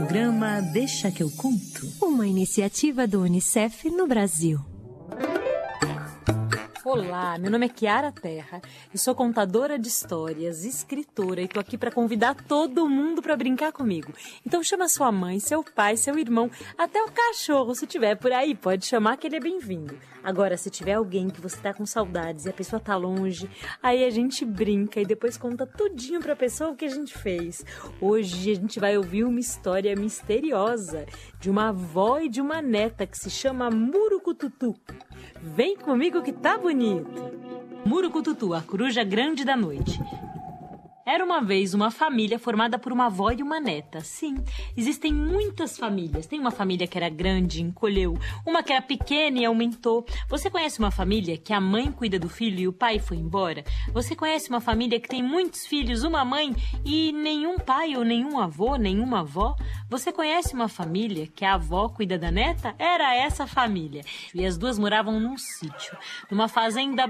programa Deixa que eu conto. Uma iniciativa do UNICEF no Brasil. Olá, meu nome é Kiara Terra, eu sou contadora de histórias, escritora e tô aqui para convidar todo mundo para brincar comigo. Então chama sua mãe, seu pai, seu irmão, até o cachorro, se tiver por aí, pode chamar que ele é bem-vindo. Agora, se tiver alguém que você tá com saudades e a pessoa tá longe, aí a gente brinca e depois conta tudinho pra pessoa o que a gente fez. Hoje a gente vai ouvir uma história misteriosa de uma avó e de uma neta que se chama Murucututu. Vem comigo que tá bonito! Murucututu, a coruja grande da noite. Era uma vez uma família formada por uma avó e uma neta. Sim, existem muitas famílias. Tem uma família que era grande e encolheu, uma que era pequena e aumentou. Você conhece uma família que a mãe cuida do filho e o pai foi embora? Você conhece uma família que tem muitos filhos, uma mãe e nenhum pai ou nenhum avô, nenhuma avó? Você conhece uma família que a avó cuida da neta? Era essa família. E as duas moravam num sítio, numa fazenda